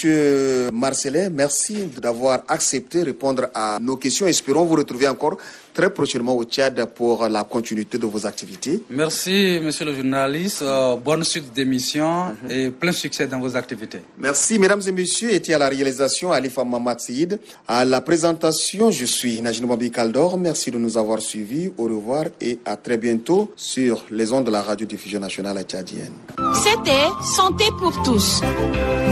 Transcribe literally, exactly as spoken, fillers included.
Monsieur Marcelin, merci d'avoir accepté de répondre à nos questions. Espérons vous retrouver encore très prochainement au Tchad pour la continuité de vos activités. Merci, monsieur le journaliste. Euh, bonne suite d'émission mm-hmm. et plein succès dans vos activités. Merci, mesdames et messieurs. Était à la réalisation Alifa Mamad Seyd. À la présentation, je suis Najin Mabi Kaldor. Merci de nous avoir suivis. Au revoir et à très bientôt sur les ondes de la radiodiffusion nationale tchadienne. C'était Santé pour tous.